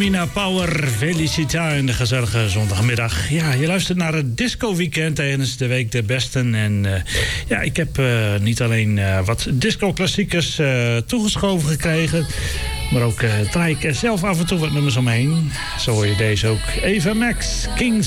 Nina Power, Felicita in de gezellige zondagmiddag. Ja, je luistert naar het Disco Weekend tijdens de Week der Besten. En ja, ik heb niet alleen wat disco-klassiekers toegeschoven gekregen, maar ook draai ik er zelf af en toe wat nummers omheen. Zo hoor je deze ook. Eva Max, Kings